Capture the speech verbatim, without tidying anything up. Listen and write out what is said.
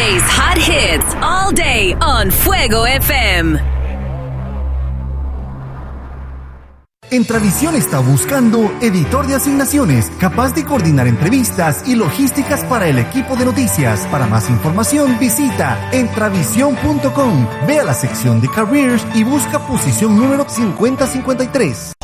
Today's hot hits all day on Fuego F M. Entravisión está buscando editor de asignaciones capaz de coordinar entrevistas y logísticas para el equipo de noticias. Para más información visita entravisión punto com. Ve a la sección de Careers y busca posición número cincuenta cincuenta y tres.